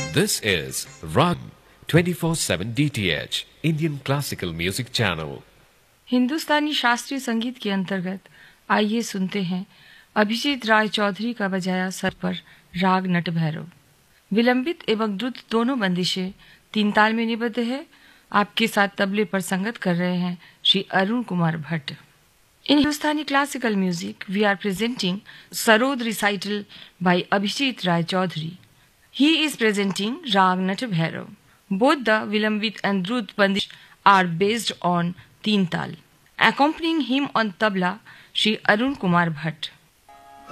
This is Rag 24/7 DTH Indian Classical Music Channel. हिंदुस्तानी शास्त्रीय संगीत के अंतर्गत आइए सुनते हैं अभिजीत राय चौधरी का बजाया सर पर राग नटभैरव। विलंबित एवं द्रुत दोनों बंदिशें तीन ताल में निबद्ध है। आपके साथ तबले पर संगत कर रहे हैं Shri Arun Kumar Bhatt. In Hindustani classical music, we are presenting Sarod recital by Abhijit Rai Chaudhary. He is presenting Rag Natabhairav. Both the Vilambit and Drut Bandish are based on Teen Tal. Accompanying him on tabla, Shri Arun Kumar Bhatt.